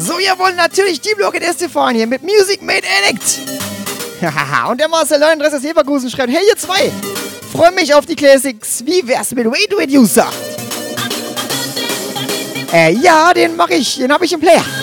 So, jawohl, natürlich die Blocke der Stefan hier mit Music Made Addict. Hahaha, und der Marcel 39 aus Leverkusen schreibt, hey ihr zwei, freue mich auf die Classics. Wie wär's mit Way to It User? Ja, den mache ich, den habe ich im Player.